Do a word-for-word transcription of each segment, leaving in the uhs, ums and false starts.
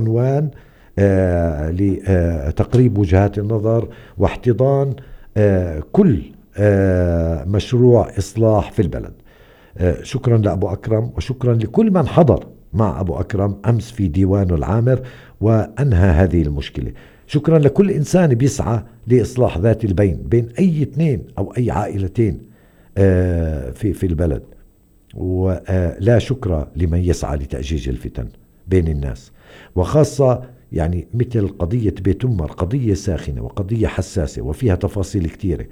عنوان آه لتقريب وجهات النظر واحتضان آه كل آه مشروع إصلاح في البلد. آه شكرا لأبو أكرم، وشكرا لكل من حضر مع أبو أكرم أمس في ديوانه العامر وأنهى هذه المشكلة. شكرا لكل إنسان بيسعى لإصلاح ذات البين بين أي اثنين أو أي عائلتين آه في في البلد. ولا شكر لمن يسعى لتأجيج الفتن بين الناس، وخاصة يعني مثل قضية بيت أمر، قضية ساخنة وقضية حساسة وفيها تفاصيل كثيرة،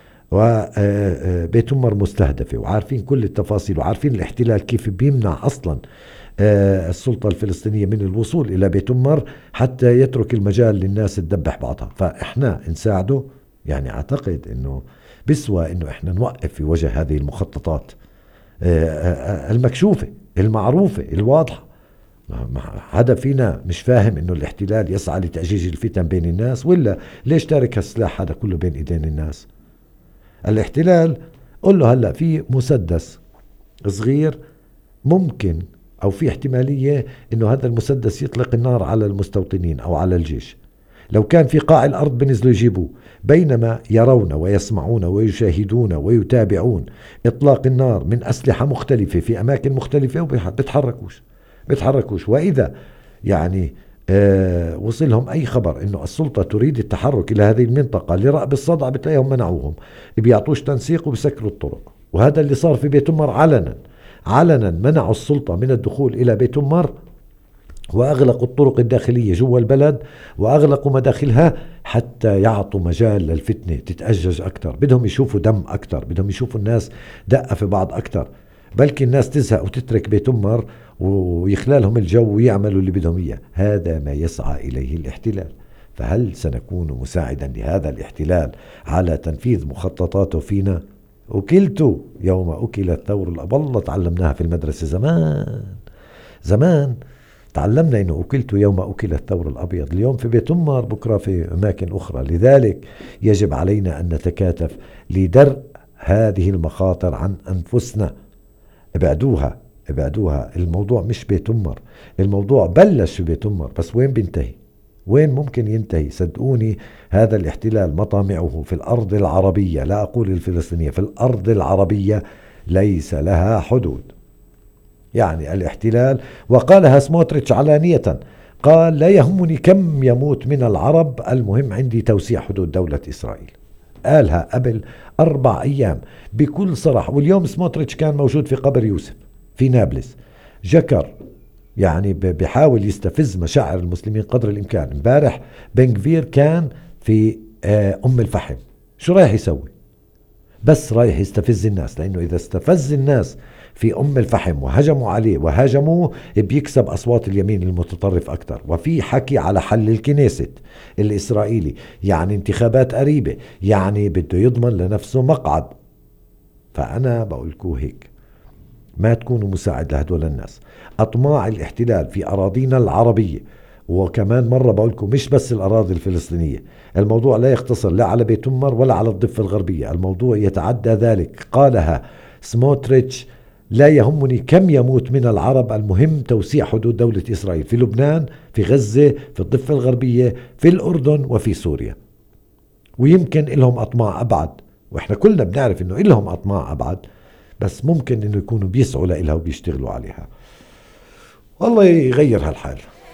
وبيت أمر مستهدفة وعارفين كل التفاصيل، وعارفين الاحتلال كيف بيمنع أصلا السلطة الفلسطينية من الوصول إلى بيت أمر حتى يترك المجال للناس تدبح بعضها. فإحنا نساعده، يعني أعتقد أنه بسوى أنه إحنا نوقف في وجه هذه المخططات المكشوفة المعروفة الواضحة. حدا فينا مش فاهم انه الاحتلال يسعى لتأجيج الفتن بين الناس؟ ولا ليش تارك السلاح هذا كله بين ايدين الناس؟ الاحتلال قل له هلأ في مسدس صغير ممكن او في احتمالية انه هذا المسدس يطلق النار على المستوطنين او على الجيش. لو كان في قاع الأرض بنزلوا يجيبوه، بينما يرون ويسمعون ويشاهدون ويتابعون إطلاق النار من أسلحة مختلفة في أماكن مختلفة وبيتحركوش بيتحركوش. وإذا يعني آه وصلهم أي خبر إنه السلطة تريد التحرك إلى هذه المنطقة لرأب الصدع، بتلاقيهم منعوهم، بيعطوش تنسيق وبيسكروا الطرق. وهذا اللي صار في بيت أمر علنا علنا منعوا السلطة من الدخول إلى بيت أمر، وأغلقوا الطرق الداخلية جوا البلد وأغلقوا مداخلها حتى يعطوا مجال للفتنة تتأجج أكتر. بدهم يشوفوا دم أكتر، بدهم يشوفوا الناس دقة في بعض أكتر، بلكي الناس تزهق وتترك بيت أمر ويخلالهم الجو ويعملوا اللي بدهم إياه. هذا ما يسعى إليه الاحتلال. فهل سنكون مساعدا لهذا الاحتلال على تنفيذ مخططاته فينا؟ أكلت يوم أكل الثور الأبيض. والله تعلمناها في المدرسة زمان زمان، تعلمنا أنه أكلت يوم أكل الثور الأبيض. اليوم في بيت أمر، بكرة في أماكن أخرى. لذلك يجب علينا أن نتكاتف لدرء هذه المخاطر عن أنفسنا. ابعدوها ابعدوها. الموضوع مش بيت أمر، الموضوع بلش في بيت أمر، بس وين بينتهي؟ وين ممكن ينتهي؟ صدقوني هذا الاحتلال مطامعه في الأرض العربية، لا أقول الفلسطينية، في الأرض العربية ليس لها حدود. يعني الاحتلال، وقالها سموتريتش علانية، قال لا يهمني كم يموت من العرب، المهم عندي توسيع حدود دولة إسرائيل. قالها قبل أربع أيام بكل صراحة. واليوم سموتريتش كان موجود في قبر يوسف في نابلس، جكر يعني بحاول يستفز مشاعر المسلمين قدر الإمكان. امبارح بن غفير كان في أم الفحم، شو رايح يسوي؟ بس رايح يستفز الناس، لأنه إذا استفز الناس في أم الفحم وهجموا عليه وهاجموه بيكسب أصوات اليمين المتطرف أكتر. وفي حكي على حل الكنيست الإسرائيلي، يعني انتخابات قريبة، يعني بده يضمن لنفسه مقعد. فأنا بقولكوا هيك، ما تكونوا مساعد لهدول الناس. أطماع الاحتلال في أراضينا العربية، وكمان مرة بقولكم مش بس الأراضي الفلسطينية، الموضوع لا يقتصر لا على بيت أمر ولا على الضفة الغربية، الموضوع يتعدى ذلك. قالها سموتريتش لا يهمني كم يموت من العرب، المهم توسيع حدود دولة إسرائيل في لبنان، في غزة، في الضفة الغربية، في الأردن، وفي سوريا. ويمكن إلهم أطماع أبعد، وإحنا كلنا بنعرف إنه إلهم أطماع أبعد، بس ممكن إنه يكونوا بيسعوا لإلها وبيشتغلوا عليها. والله يغير هالحال.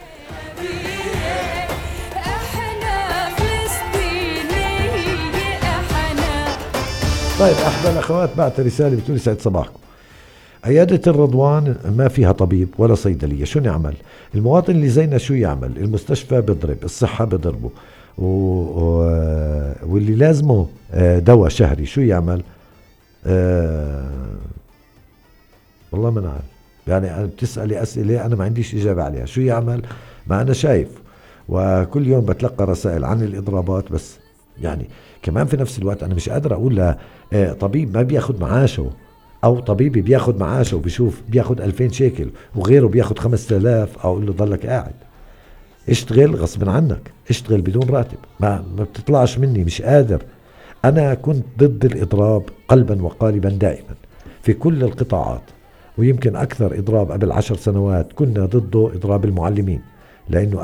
طيب أحدى الأخوات بعت رسالة بتقول يسعد صباحكم، عيادة الرضوان ما فيها طبيب ولا صيدلية، شو نعمل؟ المواطن اللي زينا شو يعمل؟ المستشفى بضرب، الصحة بضربه، و... و... واللي لازمه دواء شهري شو يعمل؟ أه... والله ما نعرف. يعني بتسألي أسئلة أنا ما عنديش إجابة عليها. شو يعمل؟ ما أنا شايف وكل يوم بتلقى رسائل عن الإضرابات، بس يعني كمان في نفس الوقت أنا مش قادر أقول لطبيب ما بياخد معاشه، أو طبيبي بياخد معاشه وبيشوف بياخد ألفين شيكل وغيره بياخد خمسة آلاف، أقول له ضلك قاعد اشتغل غصب عنك، اشتغل بدون راتب، ما, ما بتطلعش مني، مش قادر. أنا كنت ضد الإضراب قلبا وقالبا دائما في كل القطاعات، ويمكن أكثر إضراب قبل عشر سنوات كنا ضده إضراب المعلمين، لأنه